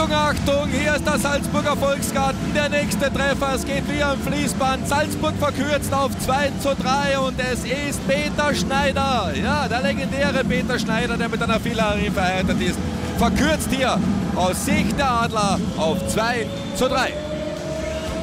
Achtung, Achtung, hier ist der Salzburger Volksgarten, der nächste Treffer, es geht wie am Fließband, Salzburg verkürzt auf 2:3 und es ist Peter Schneider, ja, der legendäre Peter Schneider, der mit einer Villarin verheiratet ist, verkürzt hier aus Sicht der Adler auf 2:3.